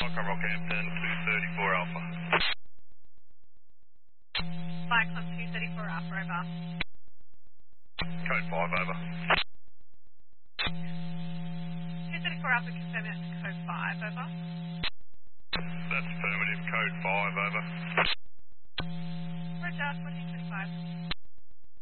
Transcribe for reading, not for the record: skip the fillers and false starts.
Rock Hampton, 234 Alpha. Cyclone 234 Alpha, over. Code 5, over. 234 Alpha, confirm that's code 5, over. That's affirmative. Code 5, over. Roger, 1425.